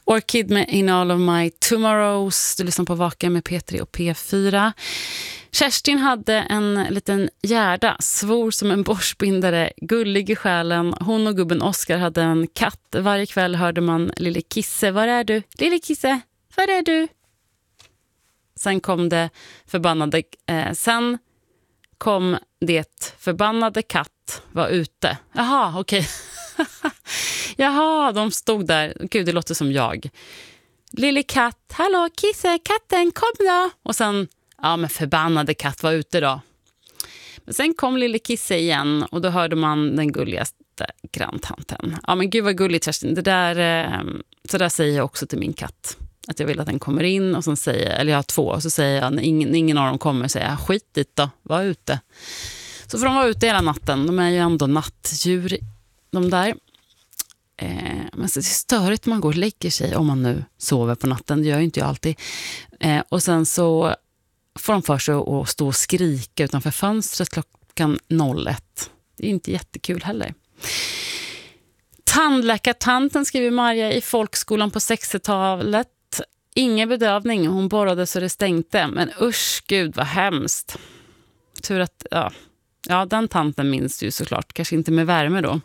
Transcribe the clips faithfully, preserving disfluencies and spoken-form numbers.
Orchid med In All of My Tomorrows. Du lyssnar på Vaka med P tre och P fyra. Kerstin hade en liten gärda, svor som en borstbindare, gullig i själen. Hon och gubben Oskar hade en katt. Varje kväll hörde man Lille Kisse, var är du? Lille Kisse, var är du? Sen kom det förbannade... Eh, sen kom det förbannade katt var ute. Jaha, okej. Jaha, de stod där. Gud, det låter som jag. Lille katt, hallå Kisse, katten, kom då. Och sen, ja men förbannade katt var ute då. Men sen kom Lille Kisse igen och då hörde man den gulligaste granntanten. Ja men gud vad gulligt Kerstin. Det där, eh, så där säger jag också till min katt. Att jag vill att den kommer in och så säger, eller jag har två och så säger jag när ingen, ingen av dem kommer säger jag skit dit då, var ute. Så får de vara ute hela natten. De är ju ändå nattdjur de där. Eh, men så det är störigt man går och lägger sig om man nu sover på natten. Det gör ju inte jag alltid. Eh, och sen så får de för sig att stå och skrika utanför fönstret klockan ett. Det är inte jättekul heller. Tandläkartanten skriver Maria i folkskolan på sextiotalet. Ingen bedövning, hon borrade så det stänkte. Men usch, gud vad hemskt. Tur att, ja, ja den tanten minns ju såklart. Kanske inte med värme då.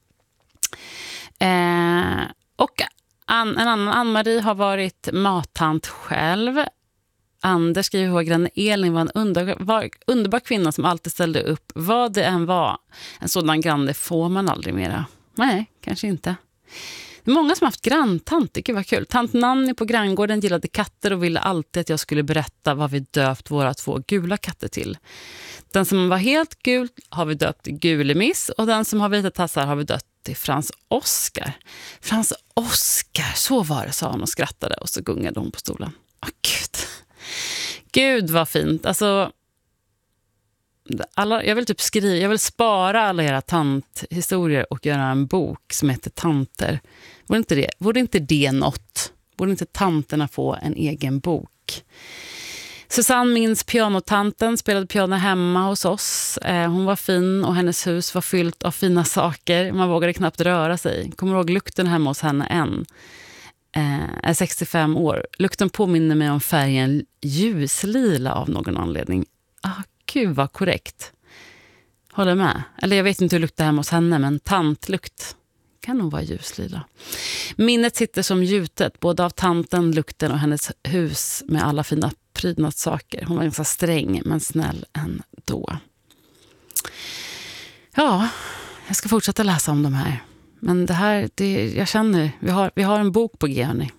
Eh, och an, en annan Ann-Marie har varit mattant själv. Anders skriver ihåg granne Elin var en underbar, underbar kvinna som alltid ställde upp. Vad det än var. En sådan granne får man aldrig mera. Nej, kanske inte. Det är många som har haft granntanter. Gud vad kul. Tant Nanny på granngården gillade katter och ville alltid att jag skulle berätta vad vi döpt våra två gula katter till. Den som var helt gul har vi döpt till Gulemiss och den som har vita tassar har vi döpt till Frans Oskar. Frans Oskar, så var det, sa hon och skrattade och så gungade hon på stolen. Åh gud. Gud vad fint. Alltså alla, jag vill typ skriva, jag vill spara alla era tanthistorier och göra en bok som heter Tanter. Vore inte det, vore inte det något? Borde inte tanterna få en egen bok? Susanne minns pianotanten, spelade piano hemma hos oss. Eh, hon var fin och hennes hus var fyllt av fina saker. Man vågade knappt röra sig. Kommer ihåg lukten hemma hos henne än. Eh, är sextiofem år. Lukten påminner mig om färgen ljuslila av någon anledning. Ah, gud vad korrekt. Håller med. Eller jag vet inte hur luktar hemma hos henne, men tantlukt kan nog vara ljuslila. Minnet sitter som gjutet, både av tanten, lukten och hennes hus med alla fina prydnadssaker. Hon var ganska sträng, men snäll ändå. Ja, jag ska fortsätta läsa om de här. Men det här, det, jag känner, vi har, vi har en bok på G, hörni.